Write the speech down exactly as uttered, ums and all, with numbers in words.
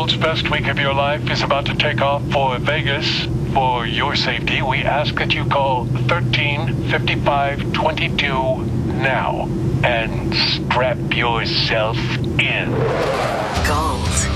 world's best week of your life is about to take off for Vegas. For your safety, we ask that you call thirteen fifty-five twenty-two now and strap yourself in. Gold